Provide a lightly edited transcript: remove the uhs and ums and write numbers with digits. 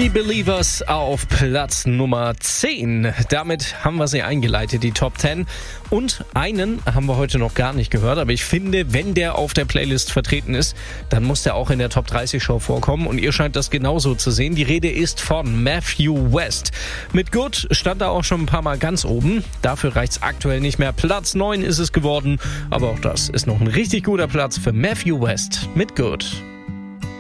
Die Believers auf Platz Nummer 10. Damit haben wir sie eingeleitet, die Top 10. Und einen haben wir heute noch gar nicht gehört, aber ich finde, wenn der auf der Playlist vertreten ist, dann muss der auch in der Top 30 Show vorkommen und ihr scheint das genauso zu sehen. Die Rede ist von Matthew West. Mit Good stand er auch schon ein paar Mal ganz oben. Dafür reicht's aktuell nicht mehr. Platz 9 ist es geworden, aber auch das ist noch ein richtig guter Platz für Matthew West mit Good.